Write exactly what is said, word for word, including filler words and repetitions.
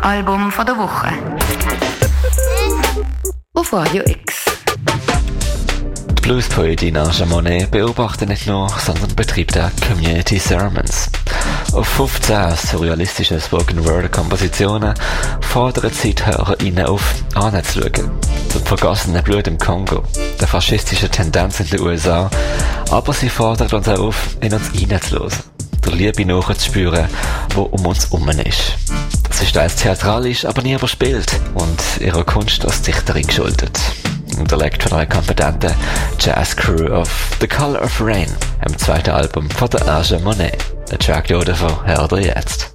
Album von der Woche. Auf Radio X. Die Bluespoetin Aja Monet beobachtet nicht nur, sondern betreibt auch Community Sermons. Auf fünfzehn surrealistische Spoken-Word-Kompositionen fordert sie die HörerInnen auf, anzuschauen. Das vergossene Blut im Kongo, der faschistischen Tendenz in den U S A, aber sie fordert uns auch auf, in uns hineinzuhören, der Liebe nachzuspüren, die um uns herum ist. Das ist teils theatralisch, aber nie überspielt und ihrer Kunst als Dichterin geschuldet. Unterlegt von einer kompetenten Jazz-Crew of The Color of Rain, dem zweiten Album von der Aja Monet. Der Track davon hört ihr jetzt.